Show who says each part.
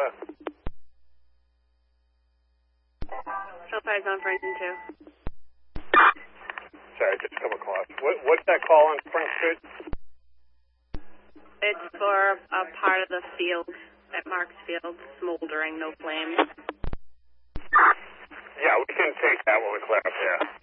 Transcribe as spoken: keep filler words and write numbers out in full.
Speaker 1: that?
Speaker 2: So far zone for engine two.
Speaker 1: Sorry, just come across. What, what's that call on Spring Street?
Speaker 2: It's for a part of the field at Marks Field, smoldering, no flames.
Speaker 1: Yeah, we can take that when we clear up there.